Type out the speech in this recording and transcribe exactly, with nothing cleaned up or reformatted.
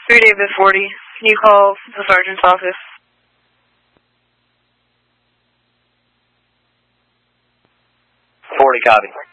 three David forty. Can you call the sergeant's office? forty, copy.